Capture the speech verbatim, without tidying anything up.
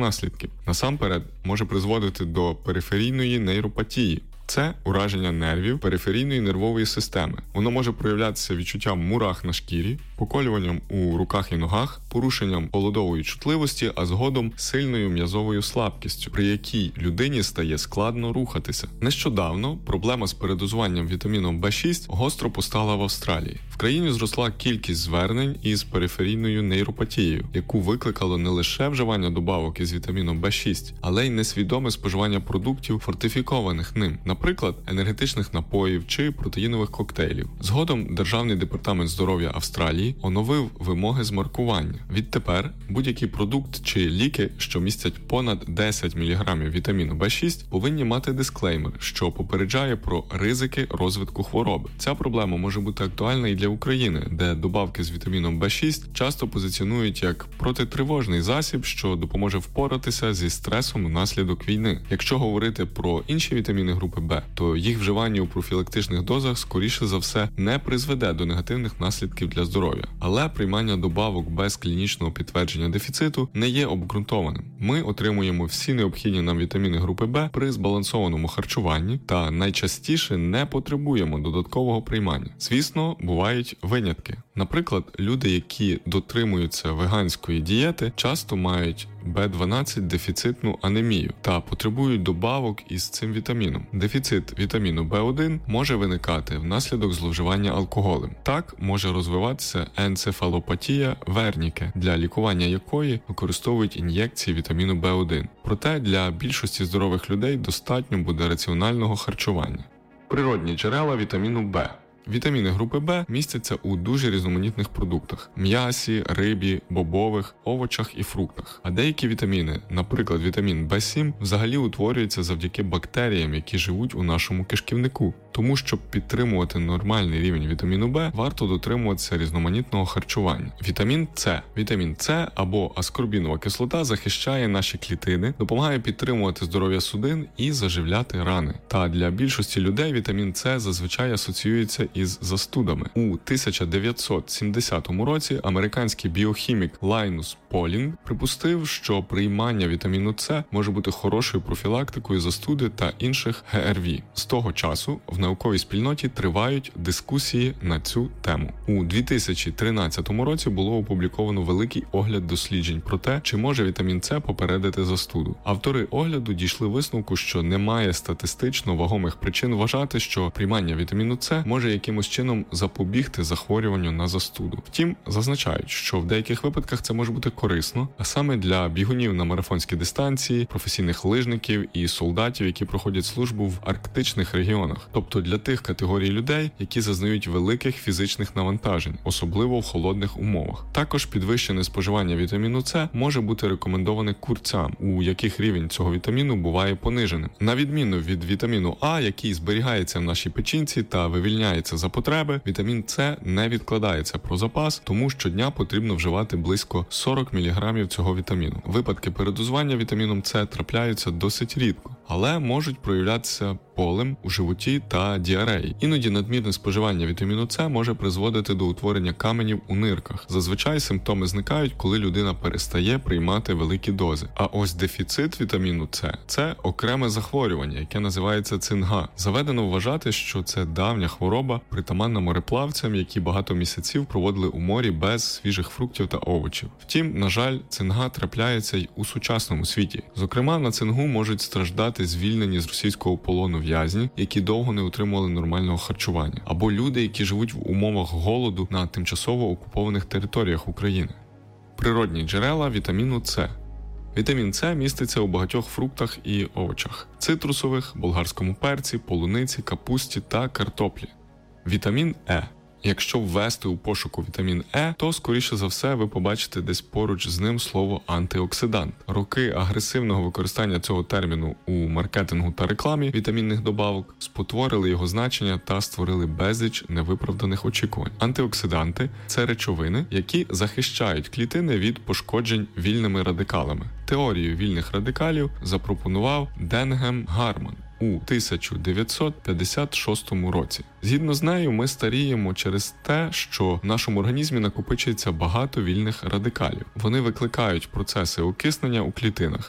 наслідків. Насамперед, може призводити до периферійної нейропатії. Це ураження нервів периферійної нервової системи. Воно може проявлятися відчуттям мурах на шкірі, поколюванням у руках і ногах, порушенням холодової чутливості, а згодом сильною м'язовою слабкістю, при якій людині стає складно рухатися. Нещодавно проблема з передозуванням вітаміном Б шість гостро постала в Австралії. В країні зросла кількість звернень із периферійною нейропатією, яку викликало не лише вживання добавок із вітаміном Б шість, але й несвідоме споживання продуктів, фортифікованих ним, наприклад, енергетичних напоїв чи протеїнових коктейлів. Згодом Державний департамент здоров'я Австралії оновив вимоги з маркування. Відтепер будь-який продукт чи ліки, що містять понад десять міліграмів вітаміну Б шість, повинні мати дисклеймер, що попереджає про ризики розвитку хвороби. Ця проблема може бути актуальна і для України, де добавки з вітаміном Б шість часто позиціонують як протитривожний засіб, що допоможе впоратися зі стресом внаслідок війни. Якщо говорити про інші вітаміни групи Б, то їх вживання у профілактичних дозах скоріше за все не призведе до негативних наслідків для здоров'я. Але приймання добавок без клінічного підтвердження дефіциту не є обґрунтованим. Ми отримуємо всі необхідні нам вітаміни групи Б при збалансованому харчуванні та найчастіше не потребуємо додаткового приймання. Звісно, бувають винятки. Наприклад, люди, які дотримуються веганської дієти, часто мають Б дванадцять дефіцитну анемію та потребують добавок із цим вітаміном. Дефіцит вітаміну Б один може виникати внаслідок зловживання алкоголем. Так може розвиватися енцефалопатія Верніке, для лікування якої використовують ін'єкції вітаміну Б один. Проте для більшості здорових людей достатньо буде раціонального харчування. Природні джерела вітаміну Б. Вітаміни групи Б містяться у дуже різноманітних продуктах – м'ясі, рибі, бобових, овочах і фруктах. А деякі вітаміни, наприклад вітамін Б сім, взагалі утворюються завдяки бактеріям, які живуть у нашому кишківнику. Тому, щоб підтримувати нормальний рівень вітаміну Б, варто дотримуватися різноманітного харчування. Вітамін С. Вітамін С або аскорбінова кислота захищає наші клітини, допомагає підтримувати здоров'я судин і заживляти рани. Та для більшості людей вітамін С зазвичай асоціюється із застудами. У тисяча дев'ятсот сімдесятому році американський біохімік Лайнус Полінг припустив, що приймання вітаміну С може бути хорошою профілактикою застуди та інших Ге Ер Ві. З того часу в науковій спільноті тривають дискусії на цю тему. У дві тисячі тринадцятому році було опубліковано великий огляд досліджень про те, чи може вітамін С попередити застуду. Автори огляду дійшли висновку, що немає статистично вагомих причин вважати, що приймання вітаміну С може якимось чином запобігти захворюванню на застуду. Втім, зазначають, що в деяких випадках це може бути корисно, а саме для бігунів на марафонській дистанції, професійних лижників і солдатів, які проходять службу в арктичних регіонах. Тобто для тих категорій людей, які зазнають великих фізичних навантажень, особливо в холодних умовах. Також підвищене споживання вітаміну С може бути рекомендоване курцям, у яких рівень цього вітаміну буває пониженим. На відміну від вітаміну А, який зберігається в нашій печінці та вивільняється за потреби, вітамін С не відкладається про запас, тому щодня потрібно вживати близько сорок міліграмів цього вітаміну. Випадки передозування вітаміном С трапляються досить рідко, але можуть проявлятися болем у животі та діареї. Іноді надмірне споживання вітаміну С може призводити до утворення каменів у нирках. Зазвичай симптоми зникають, коли людина перестає приймати великі дози. А ось дефіцит вітаміну С – це окреме захворювання, яке називається цинга. Заведено вважати, що це давня хвороба, притаманна мореплавцям, які багато місяців проводили у морі без свіжих фруктів та овочів. Втім, на жаль, цинга трапляється й у сучасному світі. Зокрема, на цингу можуть страждати звільнені з російського полону в'язні, які довго не отримували нормального харчування, або люди, які живуть в умовах голоду на тимчасово окупованих територіях України. Природні джерела вітаміну С. Вітамін С міститься у багатьох фруктах і овочах – цитрусових, болгарському перці, полуниці, капусті та картоплі. Вітамін Е. Якщо ввести у пошуку вітамін Е, то, скоріше за все, ви побачите десь поруч з ним слово «антиоксидант». Роки агресивного використання цього терміну у маркетингу та рекламі вітамінних добавок спотворили його значення та створили безліч невиправданих очікувань. Антиоксиданти – це речовини, які захищають клітини від пошкоджень вільними радикалами. Теорію вільних радикалів запропонував Денгем Гарман у тисяча дев'ятсот п'ятдесят шостому році. Згідно з нею, ми старіємо через те, що в нашому організмі накопичується багато вільних радикалів. Вони викликають процеси окиснення у клітинах,